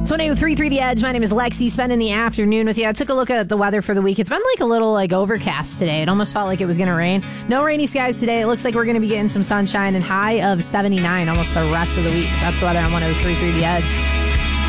It's 103.3 The Edge. My name is Lexi. Spending the afternoon with you. I took a look at the weather for the week. It's been like a little overcast today. It almost felt like it was going to rain. No rainy skies today. It looks like we're going to be getting some sunshine and high of 79 almost the rest of the week. That's the weather on 103.3 The Edge.